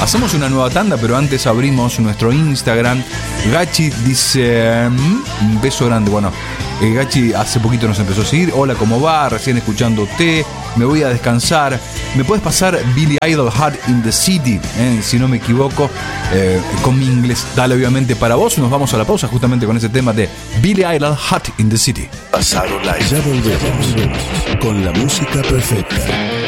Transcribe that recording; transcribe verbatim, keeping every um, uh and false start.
Hacemos una nueva tanda, pero antes abrimos nuestro Instagram. Gachi dice, un beso grande. Bueno, eh, Gachi hace poquito nos empezó a seguir. Hola, ¿cómo va? Recién escuchándote. Me voy a descansar. ¿Me puedes pasar Billy Idol Hot in the City? Eh, si no me equivoco, eh, con mi inglés. Dale, obviamente, para vos. Nos vamos a la pausa justamente con ese tema de Billy Idol Hot in the City. Pasaron la... Ya volvemos con la música perfecta.